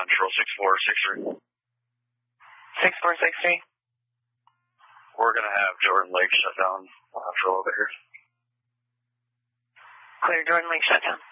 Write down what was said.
Central 6463. 6463. We're going to have Jordan Lake shut down for a little bit here. Clear Jordan Lake shut down.